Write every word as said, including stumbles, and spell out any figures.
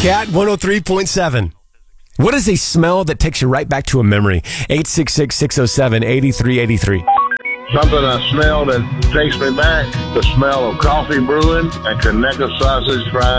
Cat one oh three point seven. What is a smell that takes you right back to a memory? eight six six, six oh seven, eight three eight three. Something I smell that takes me back, the smell of coffee brewing and Conecuh sausage fries.